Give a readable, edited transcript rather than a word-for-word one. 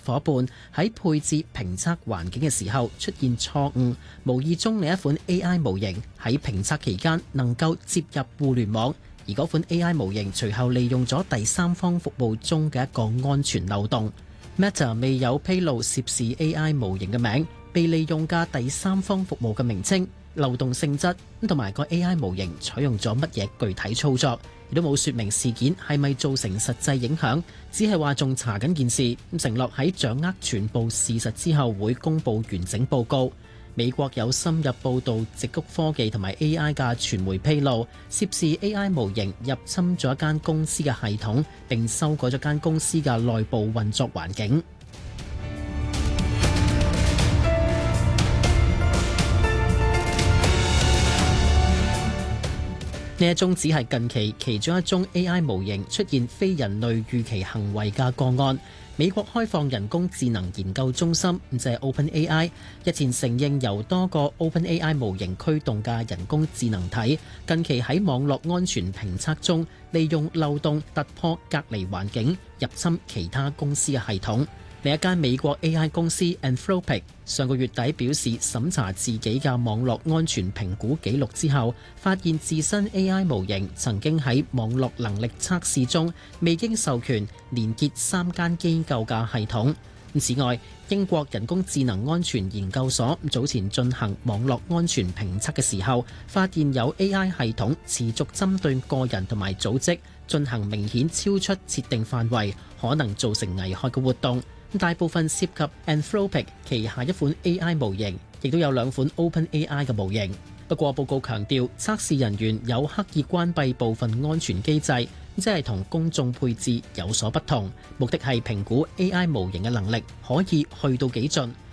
夥伴喺配置評測環境嘅時候出現錯誤，無意中另一款 AI 模型喺評測期間能夠接入互聯網，而嗰款 AI 模型隨後利用咗第三方服務中嘅一個安全漏洞。Meta 未有披露涉事 AI 模型嘅名、被利用嘅第三方服務嘅名稱、漏洞性質同埋個 AI 模型採用咗乜嘢具體操作，亦都冇說明事件係咪造成實際影響，只係話仲查緊件事，承諾喺掌握全部事實之後會公佈完整報告。美國有深入報導矽谷科技同埋 AI 嘅傳媒披露，涉事 AI 模型入侵咗一間公司嘅系統，並修改咗間公司嘅內部運作環境。呢一宗只係近期其中一宗 AI 模型出現非人類預期行為嘅個案。美國開放人工智能研究中心即係 OpenAI 日前承認，由多個 OpenAI 模型驅動嘅人工智能體近期喺網絡安全評測中利用漏洞突破隔離環境，入侵其他公司嘅系統。另一間美國 AI 公司 Anthropic 上個月底表示，審查自己嘅網絡安全評估記錄之後，發現自身 AI 模型曾經喺網絡能力測試中未經授權連結3間機構嘅系統。此外，英國人工智能安全研究所早前進行網絡安全評測嘅時候，發現有 AI 系統持續針對個人同埋組織進行明顯超出設定範圍，可能造成危害嘅活動。大部分涉及 Anthropic 旗下一款 AI 模型，亦都有2款 OpenAI 嘅模型。不過報告強調，測試人員有刻意關閉部分安全機制，即係同公眾配置有所不同，目的係評估 AI 模型嘅能力可以去到幾盡。